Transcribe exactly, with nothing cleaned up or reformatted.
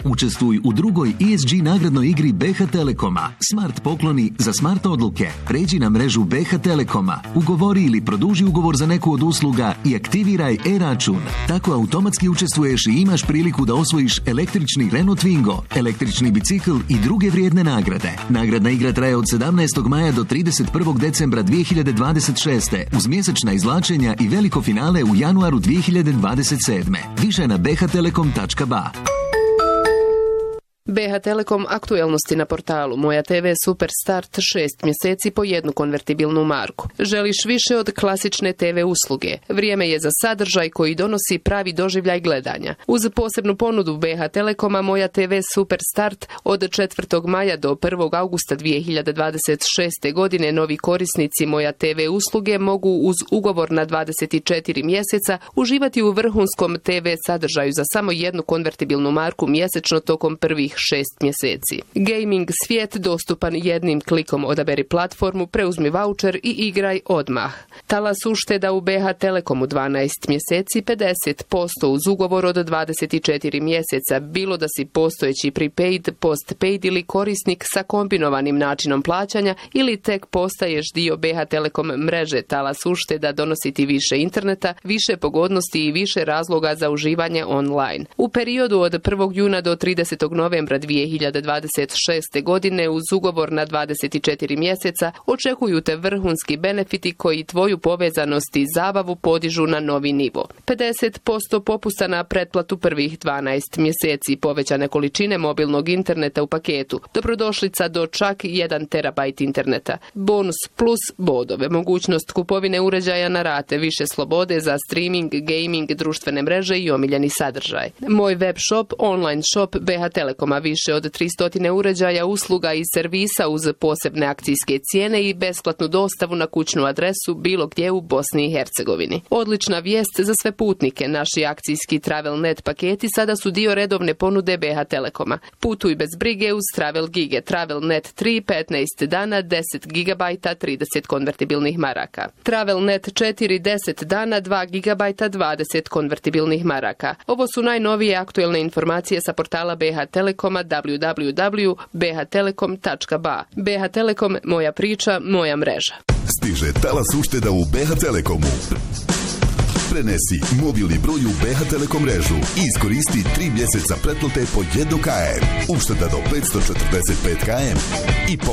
Učestvuj u drugoj E S G nagradnoj igri B H Telekoma. Smart pokloni za smart odluke. Pređi na mrežu B H Telekoma. Ugovori ili produži ugovor za neku od usluga i aktiviraj e-račun. Tako automatski učestvuješ i imaš priliku da osvojiš električni Renault Twingo, električni bicikl i druge vrijedne nagrade. Nagradna igra traje od sedamnaestog maja do trideset prvog decembra dvije hiljade dvadeset šeste uz mjesečna izvlačenja i veliko finale u januaru dvije hiljade dvadeset sedme. Više na b h telekom tačka b a. B H Telekom aktuelnosti na portalu Moja T V Super Start šest mjeseci po jednu konvertibilnu marku. Želiš više od klasične T V usluge? Vrijeme je za sadržaj koji donosi pravi doživljaj gledanja. Uz posebnu ponudu B H Telekoma Moja T V Super Start od četvrtog maja do prvog augusta dvije hiljade dvadeset šeste. godine novi korisnici Moja T V usluge mogu uz ugovor na dvadeset četiri mjeseca uživati u vrhunskom T V sadržaju za samo jednu konvertibilnu marku mjesečno tokom prvih šest mjeseci. Gaming svijet dostupan jednim klikom, odaberi platformu, preuzmi vaučer i igraj odmah. Talas ušteda u B H Telekomu dvanaest mjeseci, pedeset posto uz ugovor od dvadeset četiri mjeseca, bilo da si postojeći prepaid, postpaid ili korisnik sa kombinovanim načinom plaćanja ili tek postaješ dio B H Telekom mreže. Talas ušteda donosi ti više interneta, više pogodnosti i više razloga za uživanje online. U periodu od prvog juna do tridesetog novembra dvije hiljade dvadeset šeste. godine uz ugovor na dvadeset četiri mjeseca očekuju te vrhunski benefiti koji tvoju povezanost i zabavu podižu na novi nivo. pedeset posto popusta na pretplatu prvih dvanaest mjeseci, povećane količine mobilnog interneta u paketu, dobrodošlica do čak jedan terabajt interneta, bonus plus bodove, mogućnost kupovine uređaja na rate, više slobode za streaming, gaming, društvene mreže i omiljeni sadržaj. Moj web shop, online shop B H Telekoma, više od tristo uređaja, usluga i servisa uz posebne akcijske cijene i besplatnu dostavu na kućnu adresu bilo gdje u Bosni i Hercegovini. Odlična vijest za sve putnike. Naši akcijski TravelNet paketi sada su dio redovne ponude B H Telekoma. Putuj bez brige uz Travel Gige. TravelNet tri, petnaest dana, deset gigabajta, trideset konvertibilnih maraka. TravelNet četiri, deset dana, dva gigabajta, dvadeset konvertibilnih maraka. Ovo su najnovije aktuelne informacije sa portala B H Telekoma w w w tačka b h telekom tačka b a. B H Telekom, moja priča, moja mreža. Stiže talas ušteda u B H Telekomu. Prenesi mobilni broj u B H Telekom mrežu i iskoristi tri mjeseca pretplate po jedno kilometara. Ušteda do petsto četrdeset pet kilometara i po